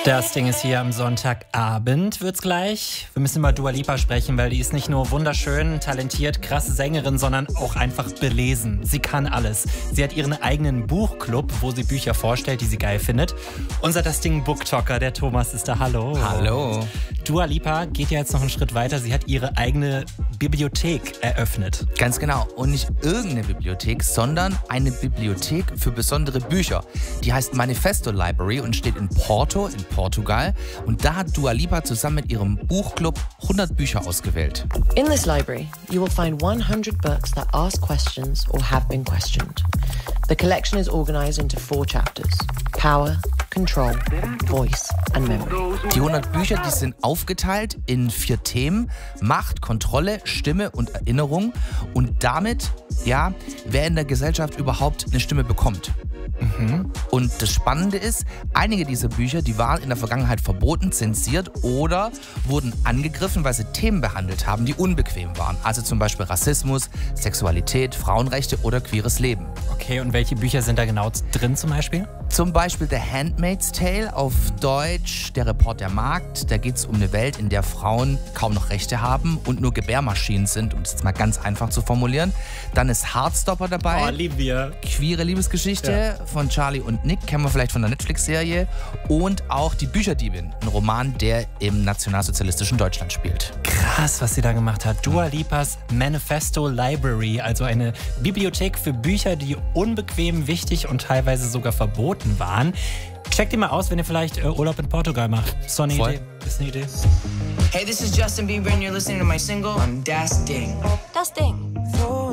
Das Ding ist hier am Sonntagabend, wird's gleich. Wir müssen über Dua Lipa sprechen, weil die ist nicht nur wunderschön, talentiert, krasse Sängerin, sondern auch einfach belesen. Sie kann alles. Sie hat ihren eigenen Buchclub, wo sie Bücher vorstellt, die sie geil findet. Unser Das Ding Booktalker, der Thomas, ist da. Hallo. Hallo. Dua Lipa geht ja jetzt noch einen Schritt weiter. Sie hat ihre eigene Bibliothek eröffnet. Ganz genau. Und nicht irgendeine Bibliothek, sondern eine Bibliothek für besondere Bücher. Die heißt Manifesto Library und steht in Porto, in Portugal. Und da hat Dua Lipa zusammen mit ihrem Buchclub 100 Bücher ausgewählt. In this library, you will find 100 books that ask questions or have been questioned. The collection is organized into 4 chapters: Power, Control, Voice and Memory. Die 100 Bücher, die sind aufgeteilt in 4 Themen: Macht, Kontrolle, Stimme und Erinnerung. Und damit, ja, wer in der Gesellschaft überhaupt eine Stimme bekommt. Und das Spannende ist, einige dieser Bücher, die waren in der Vergangenheit verboten, zensiert oder wurden angegriffen, weil sie Themen behandelt haben, die unbequem waren. Also zum Beispiel Rassismus, Sexualität, Frauenrechte oder queeres Leben. Okay, und welche Bücher sind da genau drin zum Beispiel? Zum Beispiel The Handmaid's Tale, auf Deutsch Der Report der Magd. Da geht es um eine Welt, in der Frauen kaum noch Rechte haben und nur Gebärmaschinen sind, um es jetzt mal ganz einfach zu formulieren. Dann ist Heartstopper dabei. Oh, lieben wir. Queere Liebesgeschichte von Charlie und Nick, kennen wir vielleicht von der Netflix-Serie. Und auch Die Bücherdiebin, ein Roman, der im nationalsozialistischen Deutschland spielt. Krass, was sie da gemacht hat. Dua Lipas Manifesto Library, also eine Bibliothek für Bücher, die unbequem, wichtig und teilweise sogar verboten waren. Checkt die mal aus, wenn ihr vielleicht Urlaub in Portugal macht. Ist doch eine Idee. Ist eine Idee. Hey, this is Justin Bieber and you're listening to my single, Das Ding. Das Ding.